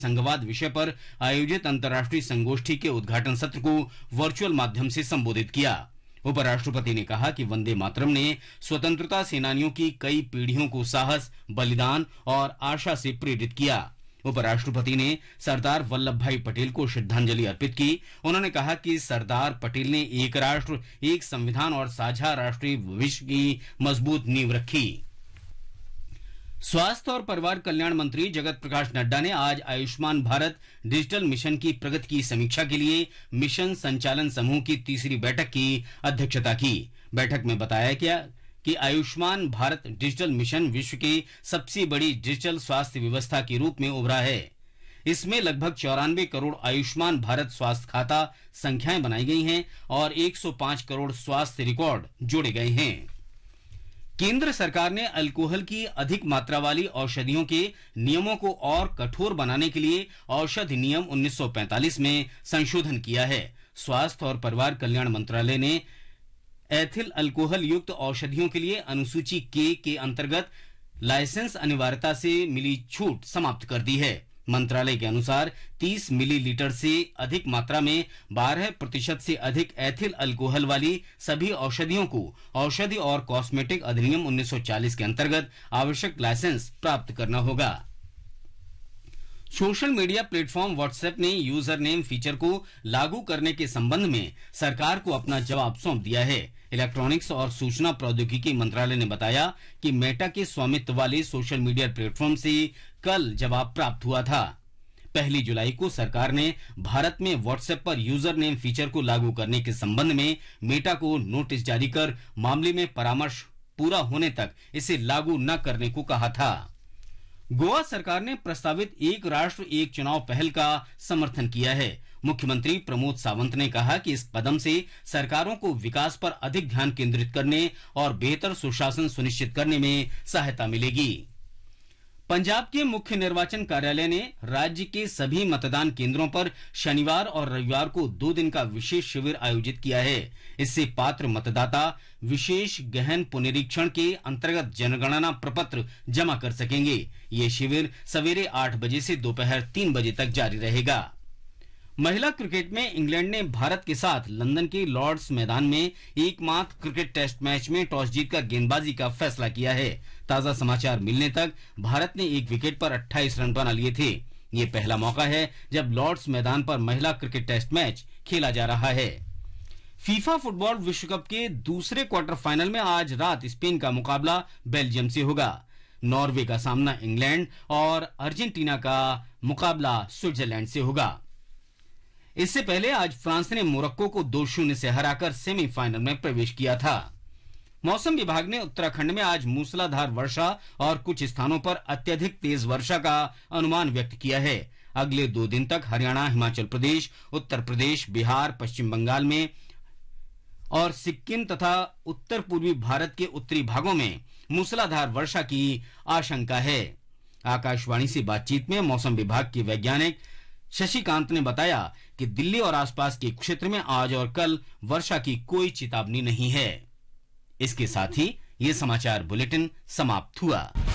संघवाद विषय पर आयोजित अंतर्राष्ट्रीय संगोष्ठी के उद्घाटन सत्र को वर्चुअल माध्यम से संबोधित किया। उपराष्ट्रपति ने कहा कि वंदे मातरम ने स्वतंत्रता सेनानियों की कई पीढ़ियों को साहस, बलिदान और आशा से प्रेरित किया। उपराष्ट्रपति ने सरदार वल्लभ भाई पटेल को श्रद्धांजलि अर्पित की। उन्होंने कहा कि सरदार पटेल ने एक राष्ट्र, एक संविधान और साझा राष्ट्रीय भविष्य की मजबूत नींव रखी। स्वास्थ्य और परिवार कल्याण मंत्री जगत प्रकाश नड्डा ने आज आयुष्मान भारत डिजिटल मिशन की प्रगति की समीक्षा के लिए मिशन संचालन समूह की तीसरी बैठक की अध्यक्षता की। बैठक में बताया गया कि आयुष्मान भारत डिजिटल मिशन विश्व की सबसे बड़ी डिजिटल स्वास्थ्य व्यवस्था के रूप में उभरा है। इसमें लगभग 94 करोड़ आयुष्मान भारत स्वास्थ्य खाता संख्याएं बनाई गई हैं और 105 करोड़ स्वास्थ्य रिकॉर्ड जोड़े गए हैं। केंद्र सरकार ने अल्कोहल की अधिक मात्रा वाली औषधियों के नियमों को और कठोर बनाने के लिए औषधि नियम 1945 में संशोधन किया है। स्वास्थ्य और परिवार कल्याण मंत्रालय ने एथिल अल्कोहल युक्त औषधियों के लिए अनुसूची के अंतर्गत लाइसेंस अनिवार्यता से मिली छूट समाप्त कर दी है। मंत्रालय के अनुसार 30 मिलीलीटर से अधिक मात्रा में 12% से अधिक एथिल अल्कोहल वाली सभी औषधियों को औषधि और कॉस्मेटिक अधिनियम 1940 के अंतर्गत आवश्यक लाइसेंस प्राप्त करना होगा। सोशल मीडिया प्लेटफॉर्म व्हाट्सएप ने यूजर नेम फीचर को लागू करने के संबंध में सरकार को अपना जवाब सौंप दिया है। इलेक्ट्रॉनिक्स और सूचना प्रौद्योगिकी मंत्रालय ने बताया कि मेटा के स्वामित्व वाले सोशल मीडिया प्लेटफॉर्म से कल जवाब प्राप्त हुआ था। 1 जुलाई को सरकार ने भारत में व्हाट्सएप पर यूजर नेम फीचर को लागू करने के संबंध में मेटा को नोटिस जारी कर मामले में परामर्श पूरा होने तक इसे लागू न करने को कहा था। गोवा सरकार ने प्रस्तावित एक राष्ट्र एक चुनाव पहल का समर्थन किया है। मुख्यमंत्री प्रमोद सावंत ने कहा कि इस कदम से सरकारों को विकास पर अधिक ध्यान केंद्रित करने और बेहतर सुशासन सुनिश्चित करने में सहायता मिलेगी। पंजाब के मुख्य निर्वाचन कार्यालय ने राज्य के सभी मतदान केंद्रों पर शनिवार और रविवार को 2 दिन का विशेष शिविर आयोजित किया है। इससे पात्र मतदाता विशेष गहन पुनरीक्षण के अंतर्गत जनगणना प्रपत्र जमा कर सकेंगे। ये शिविर सवेरे 8 बजे से दोपहर 3 बजे तक जारी रहेगा। महिला क्रिकेट में इंग्लैंड ने भारत के साथ लंदन के लॉर्ड्स मैदान में एकमात्र क्रिकेट टेस्ट मैच में टॉस जीतकर गेंदबाजी का फैसला किया है। ताजा समाचार मिलने तक भारत ने 1 विकेट पर 28 रन बना लिए थे। ये पहला मौका है जब लॉर्ड्स मैदान पर महिला क्रिकेट टेस्ट मैच खेला जा रहा है। फीफा फुटबॉल विश्व कप के दूसरे क्वार्टर फाइनल में आज रात स्पेन का मुकाबला बेल्जियम से होगा। नॉर्वे का सामना इंग्लैंड और अर्जेंटीना का मुकाबला स्विट्जरलैंड से होगा। इससे पहले आज फ्रांस ने मोरक्को को 2-0 से हराकर सेमीफाइनल में प्रवेश किया था। मौसम विभाग ने उत्तराखंड में आज मूसलाधार वर्षा और कुछ स्थानों पर अत्यधिक तेज वर्षा का अनुमान व्यक्त किया है। अगले 2 दिन तक हरियाणा, हिमाचल प्रदेश, उत्तर प्रदेश, बिहार, पश्चिम बंगाल में और सिक्किम तथा उत्तर पूर्वी भारत के उत्तरी भागों में मूसलाधार वर्षा की आशंका है। आकाशवाणी से बातचीत में मौसम विभाग के वैज्ञानिक शशिकांत ने बताया कि दिल्ली और आसपास के क्षेत्र में आज और कल वर्षा की कोई चेतावनी नहीं है। इसके साथ ही ये समाचार बुलेटिन समाप्त हुआ।